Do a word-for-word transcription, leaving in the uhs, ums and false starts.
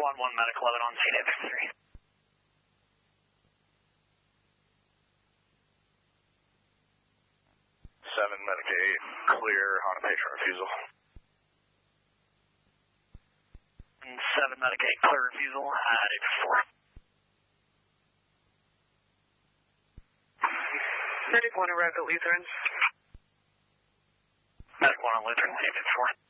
one one, Medic eleven on scene, eight three. seven, Medic eight, clear on patient refusal. seven, Medic eight, clear refusal at eight four. Medic one arrived at Lutheran. Medic one on Lutheran, eight four.